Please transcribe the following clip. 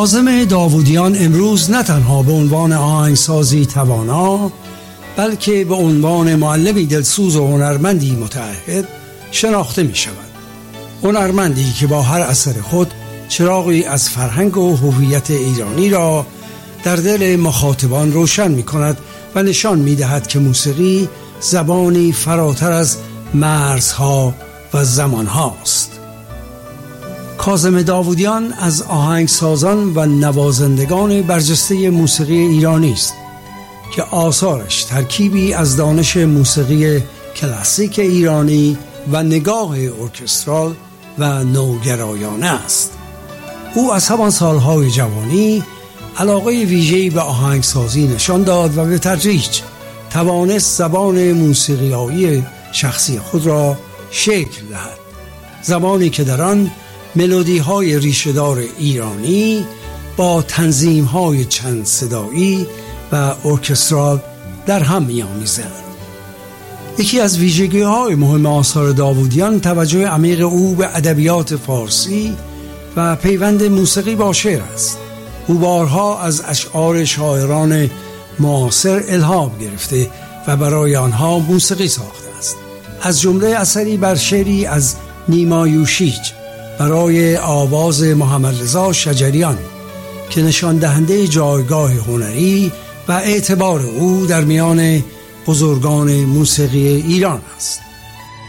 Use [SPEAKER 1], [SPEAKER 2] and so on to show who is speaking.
[SPEAKER 1] کاظم داوودیان امروز نه تنها به عنوان آهنگسازی توانا، بلکه به عنوان معلمی دلسوز و هنرمندی متعهد شناخته می شود. هنرمندی که با هر اثر خود چراغی از فرهنگ و هویت ایرانی را در دل مخاطبان روشن می کند و نشان می دهد که موسیقی زبانی فراتر از مرزها و زمانهاست. کاظم داوودیان از آهنگسازان و نوازندگان برجسته موسیقی ایرانی است که آثارش ترکیبی از دانش موسیقی کلاسیک ایرانی و نگاه ارکسترال و نوگرایانه است. او از همان سالهای جوانی علاقه ویژه‌ای به آهنگسازی نشان داد و به تدریج توانست زبان موسیقیایی شخصی خود را شکل دهد، زبانی که در آن ملودی‌های ریشه‌دار ایرانی با تنظیم‌های چند صدایی و ارکسترال در هم می‌آمیزند. یکی از ویژگی‌های مهم آثار داوودیان توجه عمیق او به ادبیات فارسی و پیوند موسیقی با شعر است. او بارها از اشعار شاعران معاصر الهام گرفته و برای آنها موسیقی ساخته است. از جمله اثری بر شعری از نیما یوشیج برای آواز محمد رضا شجریان که نشان دهنده جایگاه هنری و اعتبار او در میان بزرگان موسیقی ایران است.